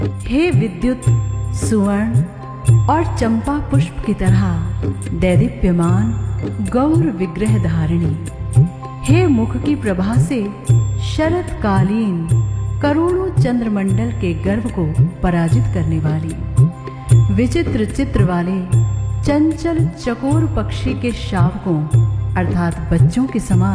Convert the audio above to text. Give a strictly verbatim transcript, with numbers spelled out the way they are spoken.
हे विद्युत, सुवर्ण और चंपा पुष्प की तरह दैदीप्यमान गौर विग्रह धारिणी, हे मुख की प्रभा से शरतकालीन करोड़ों चंद्रमंडल के गर्व को पराजित करने वाली, विचित्र चित्र वाले चंचल चकोर पक्षी के शावकों अर्थात बच्चों के समान